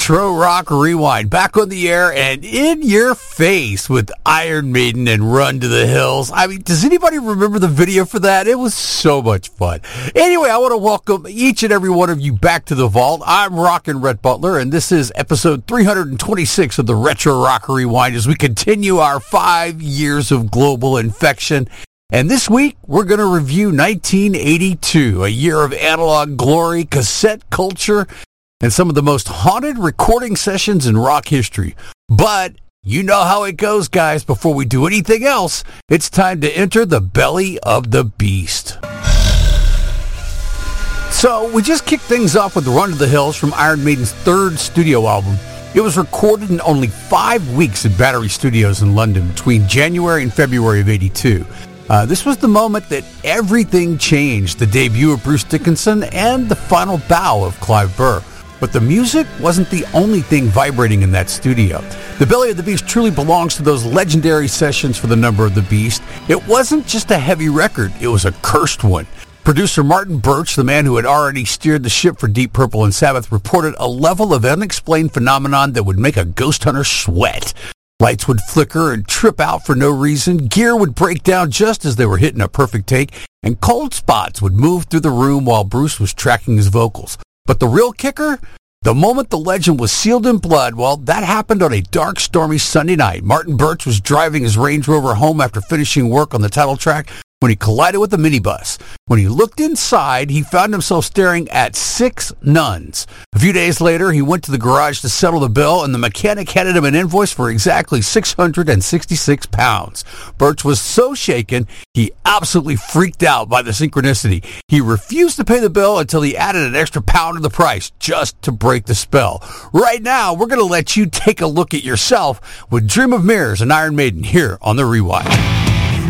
Retro Rock Rewind, back on the air and in your face with Iron Maiden and Run to the Hills. I mean, does anybody remember the video for that? It was so much fun. Anyway, I want to welcome each and every one of you back to the vault. I'm Rockin' Rhett Butler, and this is episode 326 of the Retro Rock Rewind as we continue our 5 years of global infection. And this week, we're going to review 1982, a year of analog glory, cassette culture, and some of the most haunted recording sessions in rock history. But you know how it goes, guys. Before we do anything else, it's time to enter the belly of the beast. So we just kicked things off with Run to the Hills from Iron Maiden's third studio album. It was recorded in only 5 weeks at Battery Studios in London between January and February of '82. This was the moment that everything changed, the debut of Bruce Dickinson and the final bow of Clive Burr. But the music wasn't the only thing vibrating in that studio. The Belly of the Beast truly belongs to those legendary sessions for the Number of the Beast. It wasn't just a heavy record, it was a cursed one. Producer Martin Birch, the man who had already steered the ship for Deep Purple and Sabbath, reported a level of unexplained phenomenon that would make a ghost hunter sweat. Lights would flicker and trip out for no reason, gear would break down just as they were hitting a perfect take, and cold spots would move through the room while Bruce was tracking his vocals. But the real kicker? The moment the legend was sealed in blood, well, that happened on a dark, stormy Sunday night. Martin Birch was driving his Range Rover home after finishing work on the title track when he collided with a minibus. When he looked inside, he found himself staring at 6 nuns. A few days later, he went to the garage to settle the bill, and the mechanic handed him an invoice for exactly £666. Birch was so shaken, he absolutely freaked out by the synchronicity. He refused to pay the bill until he added an extra pound to the price just to break the spell. Right now, we're going to let you take a look at yourself with Dream of Mirrors and Iron Maiden here on The Rewind.